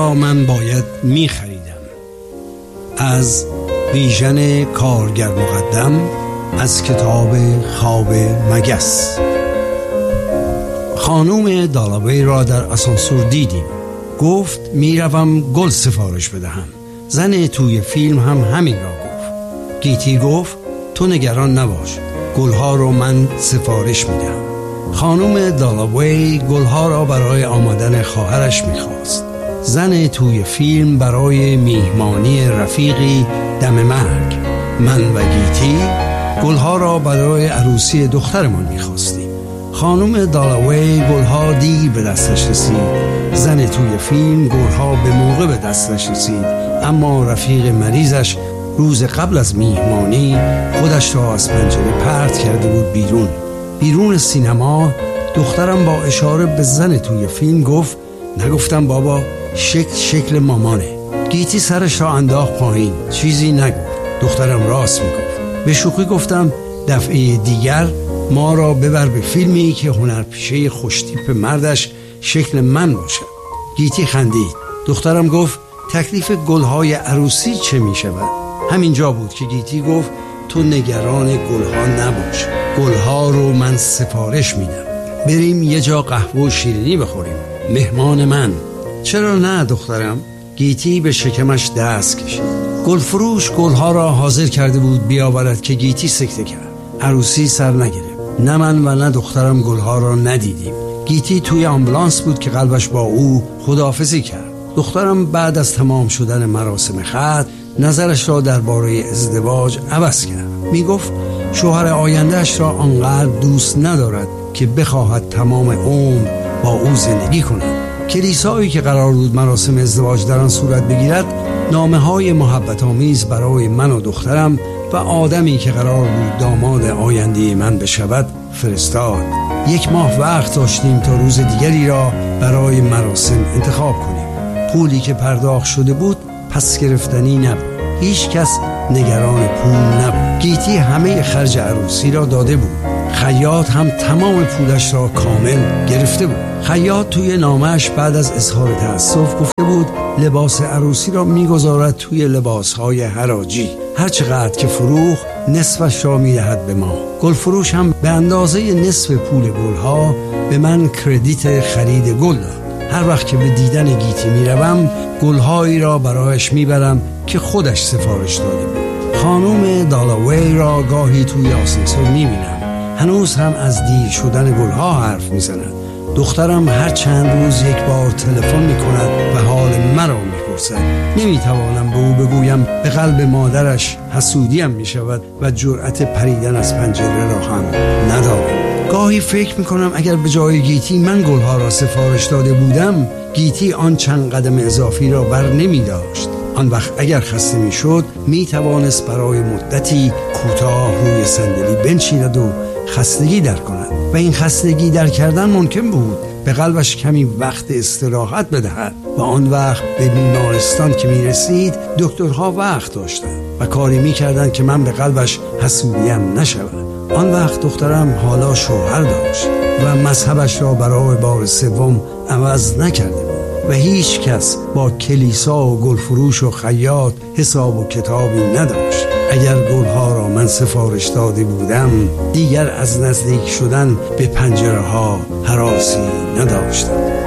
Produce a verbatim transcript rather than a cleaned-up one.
را من باید می خریدم. از بیژن کارگر مقدم، از کتاب خواب مگس. خانوم دالاوی را در آسانسور دیدیم. گفت میروم گل سفارش بدهم. زن توی فیلم هم همین را گفت. گیتی گفت تو نگران نباش، گلها رو من سفارش میدم. خانوم دالاوی گلها را برای آمدن خواهرش میخواست. زن توی فیلم برای میهمانی رفیقی دم مرگ. من و گیتی گلها را برای عروسی دخترمان میخواستیم. خانم دالاوی گلها دیر به دستش رسید. زن توی فیلم گلها به موقع به دستش رسید، اما رفیق مریضش روز قبل از میهمانی خودش را از پنجره پرت کرده بود بیرون. بیرون سینما دخترم با اشاره به زن توی فیلم گفت نگفتم بابا، شکل شکل مامانه. گیتی سرش را انداخت پایین، چیزی نگفت. دخترم راست میگفت. به شوخی گفتم دفعه دیگر ما را ببر به فیلمی که هنرپیشه خوشتیپ مردش شکل من باشه. گیتی خندید. دخترم گفت تکلیف گلهای عروسی چه می شود؟ همینجا بود که گیتی گفت تو نگران گلها نباش، گلها رو من سفارش میدم. بریم یه جا قهوه و شیرینی بخوریم، مهمان من. چرا نه دخترم؟ گیتی به شکمش دست کشید. گلفروش گلها را حاضر کرده بود بیاورد که گیتی سکته کرد. عروسی سر نگرفت. نه من و نه دخترم گلها را ندیدیم. گیتی توی آمبولانس بود که قلبش با او خداحافظی کرد. دخترم بعد از تمام شدن مراسم ختم نظرش را درباره ازدواج عوض کرد. می گفت شوهر آیندهش را آنقدر دوست ندارد که بخواهد تمام عمر با او زندگی کند. کلیسایی که قرار بود مراسم ازدواج در آن صورت بگیرد نامه های محبت آمیز برای من و دخترم و آدمی که قرار بود داماد آینده من بشود فرستاد. یک ماه وقت داشتیم تا روز دیگری را برای مراسم انتخاب کنیم. پولی که پرداخت شده بود پس گرفتنی نبود. هیچ کس نگران پول نبود. گیتی همه خرج عروسی را داده بود. خیاط هم تمام پولش را کامل گرفته بود. خیاط توی نامش بعد از اظهار تأسف گفته بود لباس عروسی را میگذارد توی لباسهای حراجی. هر چقدر که فروخت نصفش را میدهد به ما. گلفروش هم به اندازه نصف پول گلها به من کردیت خرید گل داد. هر وقت که به دیدن گیتی میروم گلهایی را برایش میبرم که خودش سفارش داده بود. خانوم دالاوی را گاهی توی آسانسور میبینم. هنوز هم از دیر شدن گلها حرف میزند. دخترم هر چند روز یک بار تلفن میکند و حال مرا میپرسد. نمیتوانم به او بگویم به قلب مادرش حسودیم میشود و جرأت پریدن از پنجره را هم ندارم. گاهی فکر میکنم اگر به جای گیتی من گلها را سفارش داده بودم، گیتی آن چند قدم اضافی را بر نمی داشت. آن وقت اگر خسته می شد می توانست برای مدتی کوتاه روی صندلی بنشیند و خستگی در کند و این خستگی در کردن ممکن بود به قلبش کمی وقت استراحت بدهد و آن وقت به بیمارستان که می رسید دکترها وقت داشتند و کاری می کردند که من به قلبش حسودیم نشود. آن وقت دخترم حالا شوهر داشت و مذهبش را برای بار سوم عوض نکرده بود و هیچ کس با کلیسا و گلفروش و خیاط حساب و کتابی نداشت. اگر گلها را من سفارش داده بودم دیگر از نزدیک شدن به پنجره ها هراسی نداشتم.